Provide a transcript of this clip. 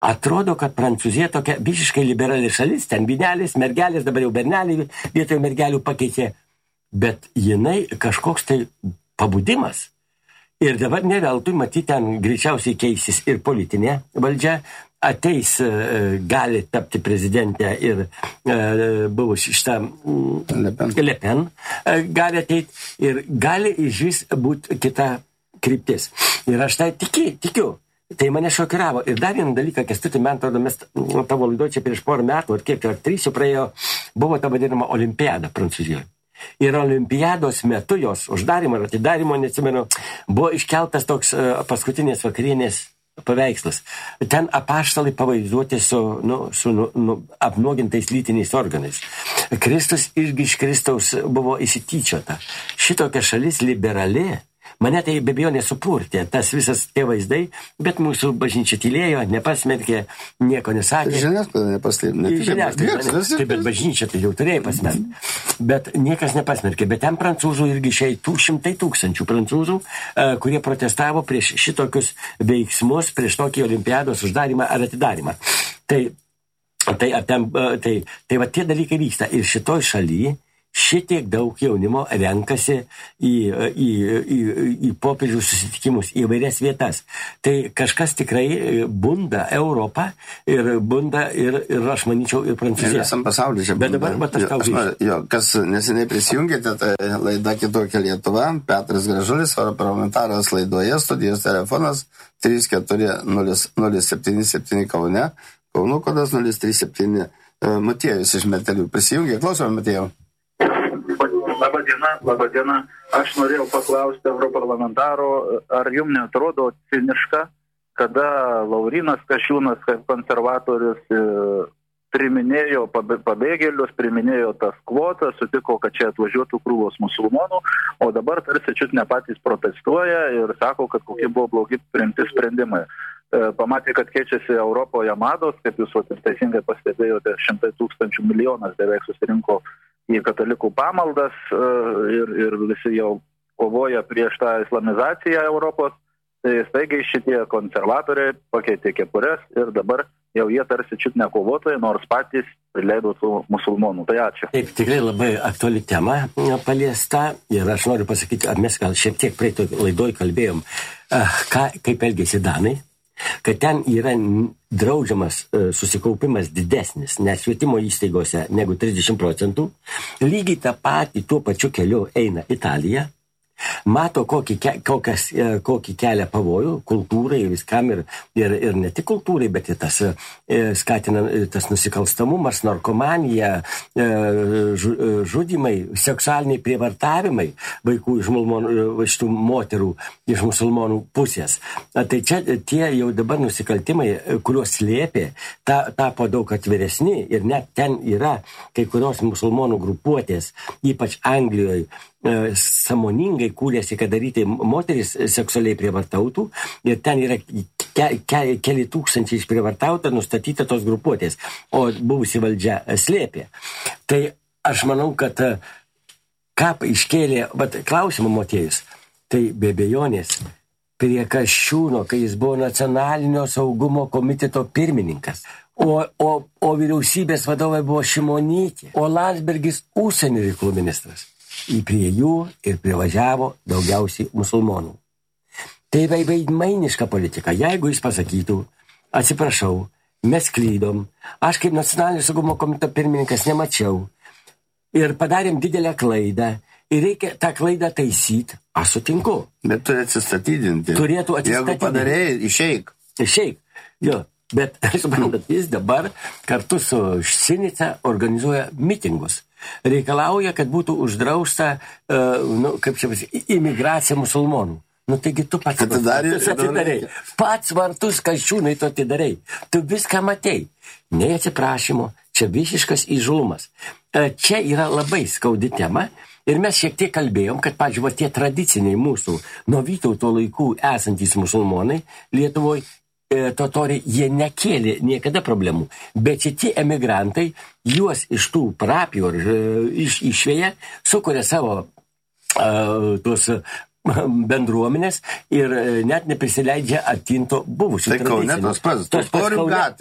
Atrodo, kad Prancūzija tokia visiškai liberali šalis, ten vynelis, mergelės, dabar jau berneliai vietoj mergelių pakeitė, bet jinai kažkoks tai pabudimas. Ir dabar neveltui, matyti, ten greičiausiai keisis ir politinė valdžia, ateis, gali tapti prezidentę ir buvusi šitą Le Pen gali ateiti ir gali išvis būti kita kryptis. Ir aš tai tikiu. Tai mane šokiravo. Ir dar vieną dalyką, Kęstuti, man atrodo, mes tavo laidoje čia prieš porą metų, ar kiek, ar 3 jau praėjo, buvo ta vadinama olimpiada Prancūzijoje. Ir olimpiados metu jos uždarimo ir atidarimo, neatsimenu, buvo iškeltas toks paskutinės vakarienės paveikslas. Ten apaštalai pavaizduoti su apnuogintais lytiniais organais. Kristus irgi iš Kristaus buvo įsityčiota. Šitokia šalis liberali. Mane tai be abejo nesupurtė, tas visas tie vaizdai, bet mūsų bažnyčia tylėjo, nepasmerkė, nieko nesakė. Žiniasklaida nepasmerkė. Žiniasklaida, bet bažnyčia tai jau turėjo pasmerkti. Bet niekas nepasmerkė. Bet ten prancūzų irgi išėjo 100 000 prancūzų, kurie protestavo prieš šitokius veiksmus, prieš tokį olimpiados uždarimą ar atidarimą. Tai va tie dalykai vyksta. Ir šitoj šalyje šitiek daug jaunimo renkasi į popiežių susitikimus, į vairias vietas. Tai kažkas tikrai bunda Europą ir bunda ir aš manyčiau ir Prancūzija. Visam pasauliu čia bunda. Bet dabar aš tau žinau. Kas neseniai prisijungėte, tai laida Kitokia Lietuva, Petras Gražulis, europarlamentaras laidoje, studijos telefonas 340777 Kaune, Kauno kodas 037. Matiejus iš Metelių prisijungė. Klausome, Matiejau. Labadiena. Aš norėjau paklausti europarlamentaro, ar jums neatrodo ciniška, kada Laurynas Kasčiūnas, kaip konservatorius, priminėjo pabėgėlius, priminėjo tas kvotas, sutiko, kad čia atvažiuotų krūvos musulmonų, o dabar tarsi čiut ne patys protestuoja ir sako, kad kokie buvo blogi priimti sprendimai. Pamatė, kad keičiasi Europoje mados, kaip jūs teisingai pastebėjote, 100 000 milijonas beveik susirinko į katalikų pamaldas ir visi jau kovoja prieš tą islamizaciją Europos. Tai staigiai šitie konservatoriai pakeitė kepures ir dabar jau jie tarsi čiut ne kovotojai, nors patys prileido tų musulmonų. Tai ačiū. Taip, tikrai labai aktuali tema paliesta ir aš noriu pasakyti, mes gal šiek tiek praeitoj laidoj kalbėjom, kaip elgėsi Danai, kad ten yra draudžiamas susikaupimas didesnis, nes švietimo įstaigose negu 30%, lygiai tą patį tuo pačiu keliu eina Italija, mato kokį kelia pavojų kultūrai viskam ir ne tik kultūrai, bet ir tas skatina tas nusikalstamumas, narkomanija, žudimai, seksualiniai prievartavimai vaikų iš tų moterų iš musulmonų pusės. Tai čia tie jau dabar nusikaltimai, kuriuos slėpė, tapo daug atviresni ir net ten yra kai kurios musulmonų grupuotės, ypač Anglijoje, sąmoningai kūrėsi, kad daryti moteris seksualiai prievartautų ir ten yra keli tūkstančiai išprievartauta, nustatyta tos grupuotės, o buvusi valdžia slėpė. Tai aš manau, kad ką iškėlė klausimą Motiejus, tai be abejonės prie Kasčiūno, kai jis buvo nacionalinio saugumo komiteto pirmininkas, o vyriausybės vadovai buvo Šimonytė, o Landsbergis užsienio reikalų ministras. Prie jų ir privažiavo daugiausiai musulmonų. Tai veidmainiška politika. Jeigu jis pasakytų, atsiprašau, mes klydom, aš kaip nacionalinio saugumo komiteto pirmininkas nemačiau ir padarėm didelę klaidą ir reikia tą klaidą taisyti, aš sutinku. Bet turi atsistatydinti. Turėtų atsistatydinti. Jeigu padarėjai, išeik. Išeik, jo. Bet, suprantat, jis dabar kartu su Sinica organizuoja mitingus. Reikalauja, kad būtų uždrausta, imigracija musulmonų. Taigi tu pats atidarei. Pats vartus Kasčiūnai tu atidarei. Tu viską matei. Nei atsiprašymo, čia visiškas įžulumas. Čia yra labai skaudi tema. Ir mes šiek tiek kalbėjom, kad, pavyzdžiui, tie tradiciniai mūsų nuo Vytauto laikų esantys musulmonai Lietuvoje, totoriai, jie nekėlė niekada problemų, bet šitie emigrantai, juos iš tų parapijų išveja, sukuria savo tuos bendruomenės ir net neprisileidžia atinto buvusių Tai Kaune tradicinių. tos pats, Totorių gatvė.